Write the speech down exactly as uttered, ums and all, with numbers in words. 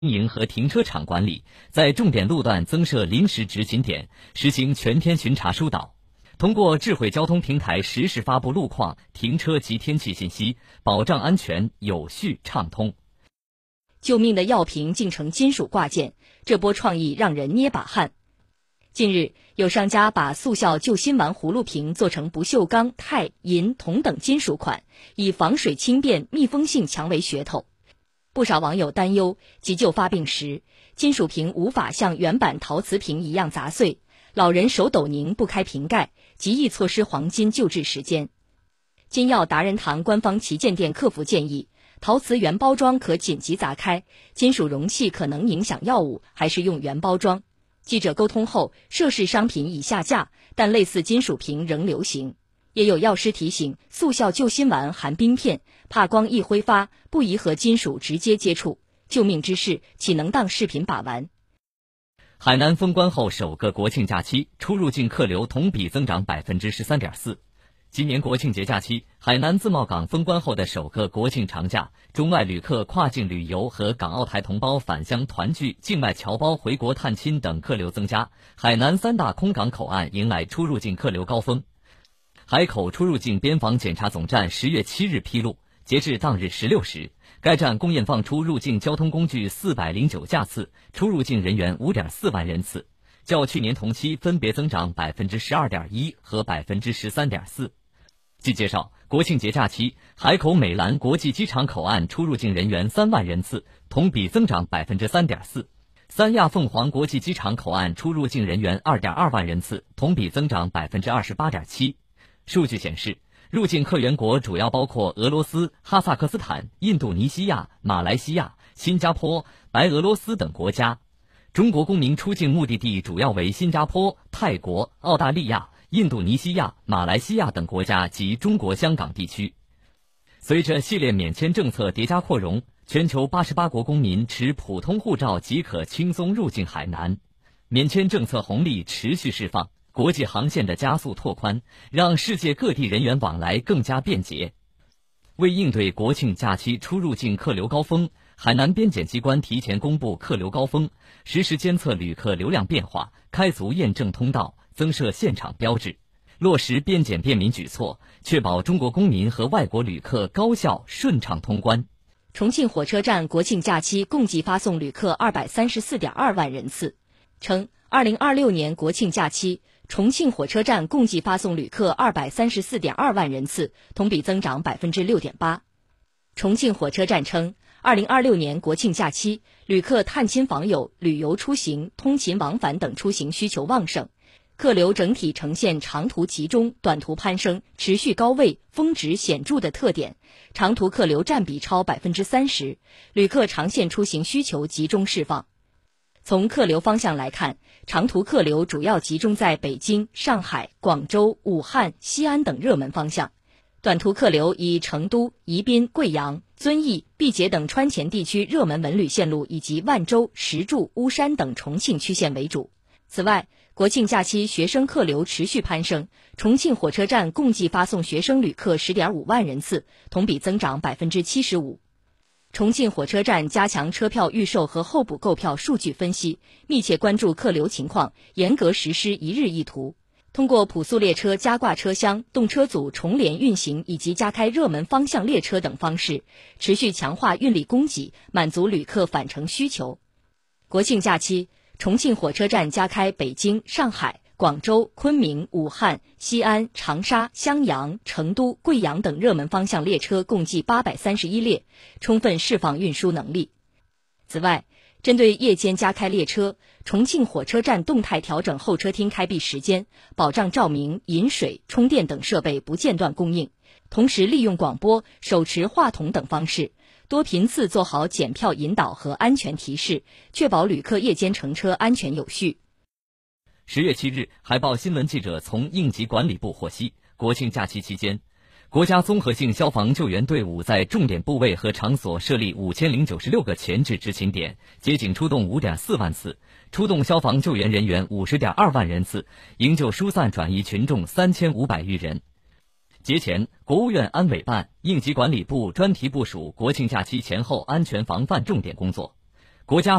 营和停车场管理，在重点路段增设临时执勤点，实行全天巡查疏导。通过智慧交通平台实时发布路况、停车及天气信息，保障安全有序畅通。 救命的药瓶竟成金属挂件，这波创意让人捏把汗。近日，有商家把速效救心丸葫芦瓶做成不锈钢、钛、银、铜等金属款，以防水轻便、密封性强为噱头。不少网友担忧，急救发病时，金属瓶无法像原版陶瓷瓶一样砸碎，老人手抖拧不开瓶盖，极易错失黄金救治时间。金药达人堂官方旗舰店客服建议，陶瓷原包装可紧急砸开，金属容器可能影响药物，还是用原包装。记者沟通后，涉事商品已下架，但类似金属瓶仍流行。也有药师提醒，速效救心丸含冰片，怕光一挥发，不宜和金属直接接触。救命之事，岂能当视频把玩？ 海南封关后首个国庆假期，出入境客流同比增长 百分之十三点四。今年国庆节假期，海南自贸港封关后的首个国庆长假，中外旅客跨境旅游和港澳台同胞返乡团聚、境外侨胞回国探亲等客流增加，海南三大空港口岸迎来出入境客流高峰。海口出入境边防检查总站十月七日披露，截至当日十六时，该站共验放出入境交通工具四百零九架次，出入境人员 五点四万人次，较去年同期分别增长 百分之十二点一 和 百分之十三点四。据介绍，国庆节假期，海口美兰国际机场口岸出入境人员三万人次，同比增长 百分之三点四。三亚凤凰国际机场口岸出入境人员 二点二万人次，同比增长 百分之二十八点七。数据显示，入境客源国主要包括俄罗斯、哈萨克斯坦、印度尼西亚、马来西亚、新加坡、白俄罗斯等国家。中国公民出境目的地主要为新加坡、泰国、澳大利亚、印度尼西亚、马来西亚等国家及中国香港地区。随着系列免签政策叠加扩容，全球八十八国公民持普通护照即可轻松入境海南。免签政策红利持续释放，国际航线的加速拓宽，让世界各地人员往来更加便捷。为应对国庆假期出入境客流高峰，海南边检机关提前公布客流高峰，实时监测旅客流量变化，开足验证通道，增设现场标志，落实边检便民举措，确保中国公民和外国旅客高效顺畅通关。 重庆火车站国庆假期共计发送旅客 二百三十四点二万人次，称二零二六年国庆假期，重庆火车站共计发送旅客 二百三十四点二万人次，同比增长 百分之六点八。重庆火车站称，二零二六年国庆假期，旅客探亲访友、旅游出行、通勤往返等出行需求旺盛，客流整体呈现长途集中、短途攀升、持续高位、峰值显著的特点，长途客流占比超 百分之三十， 旅客长线出行需求集中释放。从客流方向来看，长途客流主要集中在北京、上海、广州、武汉、西安等热门方向，短途客流以成都、宜宾、贵阳、遵义、毕节等川黔地区热门文旅线路以及万州、石柱、巫山等重庆区县为主。此外，国庆假期学生客流持续攀升，重庆火车站共计发送学生旅客 十点五万人次，同比增长 百分之七十五。重庆火车站加强车票预售和候补购票数据分析，密切关注客流情况，严格实施一日一图。通过普速列车加挂车厢、动车组重联运行以及加开热门方向列车等方式，持续强化运力供给，满足旅客返程需求。国庆假期，重庆火车站加开北京、上海、广州、昆明、武汉、西安、长沙、襄阳、成都、贵阳等热门方向列车共计八百三十一列，充分释放运输能力。此外，针对夜间加开列车，重庆火车站动态调整候车厅开闭时间，保障照明、饮水、充电等设备不间断供应，同时利用广播、手持话筒等方式，多频次做好检票引导和安全提示，确保旅客夜间乘车安全有序。 十月七日，海报新闻记者从应急管理部获悉，国庆假期期间，国家综合性消防救援队伍在重点部位和场所设立五千零九十六个前置执勤点，接警出动 五点四万次，出动消防救援人员 五十点二万人次，营救疏散转移群众三千五百余人。节前，国务院安委办、应急管理部专题部署国庆假期前后安全防范重点工作。 国家